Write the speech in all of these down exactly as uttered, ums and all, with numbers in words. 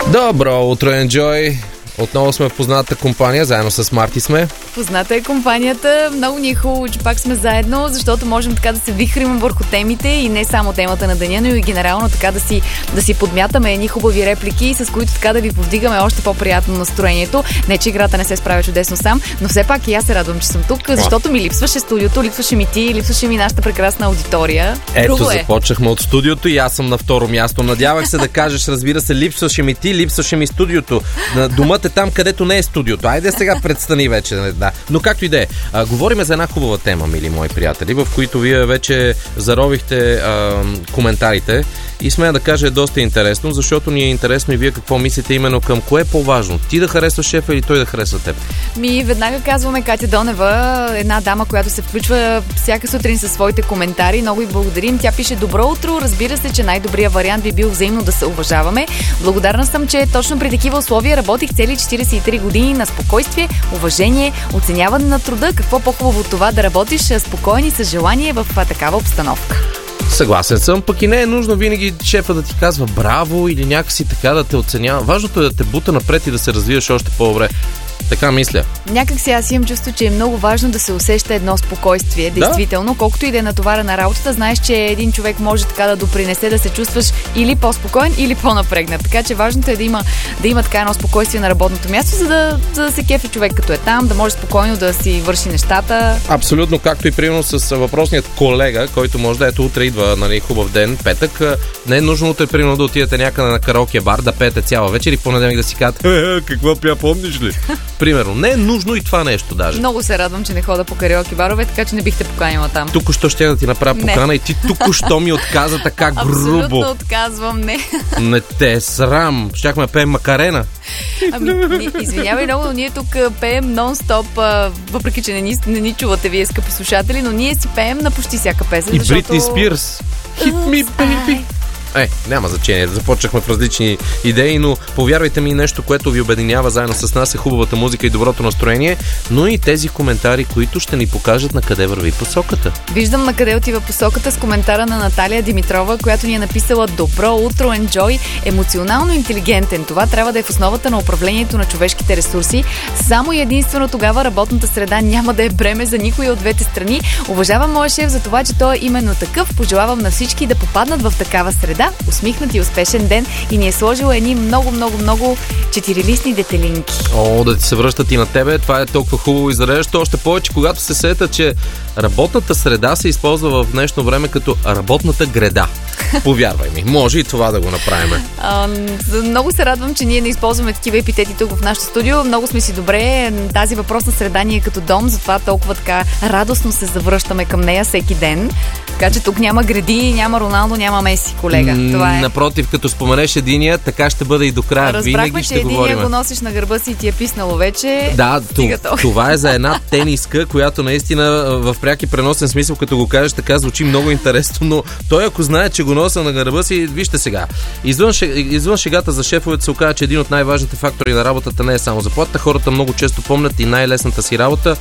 Добро утро, Enjoy! Отново сме в позната компания, заедно с Марти сме. Позната е компанията. Много ни е хубаво, че пак сме заедно, защото можем така да се вихрим върху темите и не само темата на деня, но и генерално така да си, да си подмятаме едни хубави реплики, с които така да ви повдигаме още по-приятно настроението. Не, че играта не се справя чудесно сам, но все пак и аз се радвам, че съм тук, защото ми липсваше студиото, липсваше ми ти, липсваше ми нашата прекрасна аудитория. Ето, Друго е. Започнахме от студиото и аз съм на второ място. Надявах се да кажеш, разбира се, липсваше ми ти, липсваше ми студиото. Думата е там, където не е студиото. Айде сега представи вече. Да. Но както и да е. Говориме за една хубава тема, мили мои приятели, в които вие вече заровихте а, коментарите и смея да кажа е доста интересно, защото ни е интересно и вие какво мислите именно към кое е по-важно. Ти да харесваш шефа или той да харесва теб? Ми веднага казваме Катя Донева, една дама, която се включва всяка сутрин със своите коментари. Много и благодарим. Тя пише: добро утро, разбира се, че най-добрият вариант би бил взаимно да се уважаваме. Благодарна съм, че точно при такива условия работих цели четиридесет и три години на спокойствие, уважение, оценяване на труда. Какво по-хубаво от това да работиш спокойно и с желание в такава обстановка? Съгласен съм, пък и не е нужно винаги шефа да ти казва браво или някакси така да те оценява. Важното е да те бута напред и да се развиваш още по-добре. Така мисля. Някак си аз имам чувство, че е много важно да се усеща едно спокойствие. Действително, да? Колкото и да е натоварена работата, знаеш, че един човек може така да допринесе да се чувстваш или по-спокоен, или по-напрегнат. Така че важното е да има, да има така едно спокойствие на работното място, за да, за да се кефи човек като е там, да може спокойно да си върши нещата. Абсолютно, както и примерно с въпросният колега, който може да ето утре идва, нали, хубав ден, петък. Не е нужно утре примерно да отидете някъде на караоке бар, да пеете цяла вечер и в понеделник да си кажете: какво пя, помниш ли? Примерно, не е нужно и това нещо даже. Много се радвам, че не хода по караоке барове, така че не бих те поканила там. Тук-що ще да ти направя покана не. И ти тук-що ми отказа така грубо. Абсолютно отказвам, не. Не те е срам. Щяхме да пеем Макарена. Ами, извинявай много, но ние тук пеем нон-стоп, въпреки че не ни, не ни чувате вие, скъпи слушатели, но ние си пеем на почти всяка песен. И защото... Бритни Спирс. Hit me, baby. Е, няма значение. Започнахме в различни идеи, но повярвайте ми, нещо, което ви обединява заедно с нас е хубавата музика и доброто настроение, но и тези коментари, които ще ни покажат на къде върви посоката. Виждам на къде отива посоката с коментара на Наталия Димитрова, която ни е написала: добро утро, Enjoy, емоционално интелигентен. Това трябва да е в основата на управлението на човешките ресурси. Само и единствено тогава работната среда няма да е бреме за никоя от двете страни. Уважавам моя шеф за това, че той е именно такъв. Пожелавам на всички да попаднат в такава среда. Да, усмихнат и успешен ден и ни е сложила едни много, много, много четирилистни детелинки. О, да ти се връщат и на тебе, това е толкова хубаво и зареждащо. Още повече, когато се сета, че работната среда се използва в днешно време като работната греда. Повярвай ми, може и това да го направим. А, много се радвам, че ние не използваме такива епитети тук в нашото студио. Много сме си добре. Тази въпросна среда ни е като дом, затова толкова така радостно се завръщаме към нея всеки ден. Така че тук няма гради, няма Роналдо, няма Меси, колега. Това е. Напротив, като споменеш единия, така ще бъде и до края. Разбрахме, винаги че ще говорим. единия го носиш на гърба си и ти е писнало вече. Да, това е за една тениска, която наистина в пряк и преносен смисъл, като го кажеш, така звучи много интересно, но той, ако знае, че го носа на гърба си, вижте сега. Извън, извън шегата за шефовете се оказа, че един от най-важните фактори на работата не е само заплатата. Хората много често помнят и най-лесната си работа.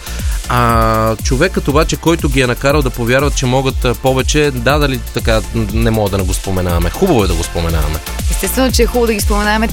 А човекът обаче, който ги е накарал да повярват, че могат повече, да, дали така не мога да не го споменаваме. Хубаво е да го споменаваме. Естествено, че е хубаво да ги споменаваме.